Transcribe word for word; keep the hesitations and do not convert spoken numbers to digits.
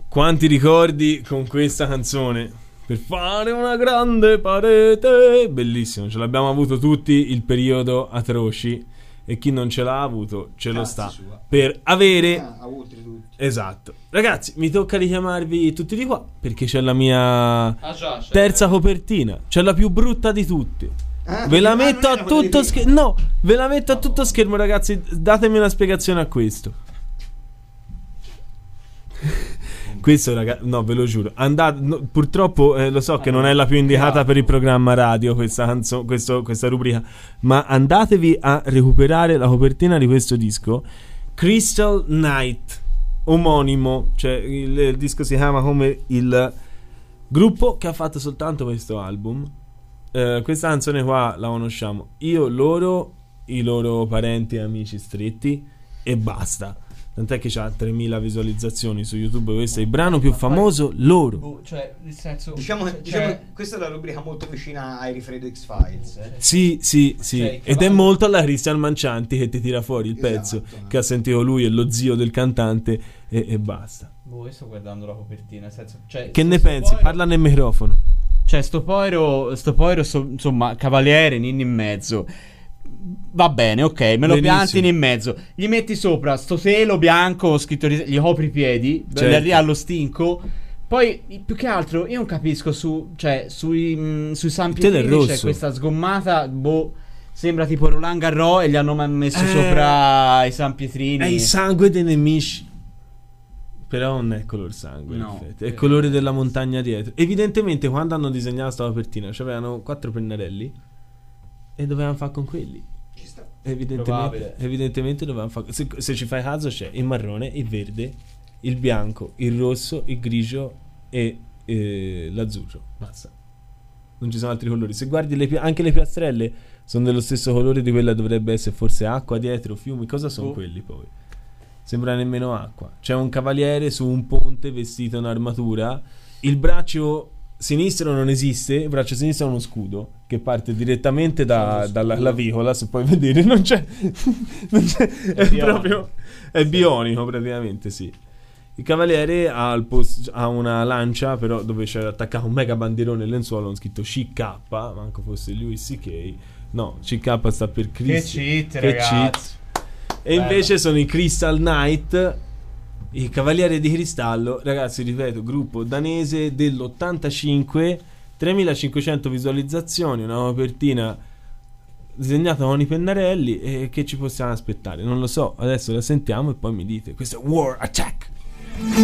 Quanti ricordi con questa canzone. Per fare una grande parete. Bellissimo, ce l'abbiamo avuto tutti il periodo atroci. E chi non ce l'ha avuto ce lo sta sua. Per avere ah, esatto. Ragazzi, mi tocca richiamarvi tutti di qua, perché c'è la mia ah, già, terza copertina. C'è la più brutta di tutti. ah, Ve la ah, metto a tutto schermo. No, ve la metto a tutto schermo, ragazzi. Datemi una spiegazione a questo. Questo, ragazzi, no, ve lo giuro. Andate, no, purtroppo eh, lo so che non è la più indicata per il programma radio questa canzone, questo, questa rubrica, ma andatevi a recuperare la copertina di questo disco, Crystal Night, omonimo, cioè il, il disco si chiama come il gruppo che ha fatto soltanto questo album. Eh, questa canzone qua la conosciamo io, loro, i loro parenti e amici stretti e basta. Tant'è che c'ha tremila visualizzazioni su YouTube. Questo è il brano più famoso, loro. Oh, cioè, nel senso, diciamo, cioè, diciamo questa è una rubrica molto vicina ai Rifredo X-Files. Eh. Sì, sì, sì. Cioè, ed è molto alla Christian Mancianti che ti tira fuori il pezzo, esatto, che ha sentito lui e lo zio del cantante e, e basta. Boh, io sto guardando la copertina, nel senso, cioè, che ne sto pensi? povero... Parla nel microfono. Cioè, sto povero, sto povero, so, insomma, cavaliere, Ninni in mezzo. Va bene, ok, me lo piantini in mezzo. Gli metti sopra sto telo bianco scritto, gli copri i piedi, certo, arriva allo stinco. Poi, più che altro, io non capisco su, cioè, sui, mh, sui San Pietrini c'è questa sgommata, boh, sembra tipo Roland Garros e gli hanno messo eh, sopra i San Pietrini. È il sangue dei nemici. Però non è color sangue, no, in effetti. È il colore della montagna dietro. Evidentemente, quando hanno disegnato questa copertina, c'avevano quattro pennarelli e dovevano fare con quelli. Ci sta. Evidentemente, evidentemente dovevano fare. Se, se ci fai caso, c'è il marrone, il verde, il bianco, il rosso, il grigio e eh, l'azzurro. Basta. Non ci sono altri colori. Se guardi le, anche le piastrelle sono dello stesso colore di quella dovrebbe essere forse acqua dietro, fiumi. Cosa sono oh. quelli poi? Sembra nemmeno acqua. C'è un cavaliere su un ponte vestito in armatura. Il braccio sinistro non esiste. Il braccio sinistro è uno scudo che parte direttamente da, dalla clavicola. Se puoi vedere, non c'è, non c'è è, è proprio è bionico praticamente. Sì. Il cavaliere ha, il post, ha una lancia, però dove c'è attaccato un mega bandierone nel lenzuolo con scritto C K. Manco fosse Louis C K. No, C K sta per Chris. Che cheat, che ragazzi. Cheat. E bello. Invece sono i Crystal Knight, i Cavalieri di Cristallo. Ragazzi, ripeto, gruppo danese dell'ottantacinque, tremilacinquecento visualizzazioni, una copertina disegnata con i pennarelli. E che ci possiamo aspettare? Non lo so, adesso la sentiamo e poi mi dite. Questo è War Attack.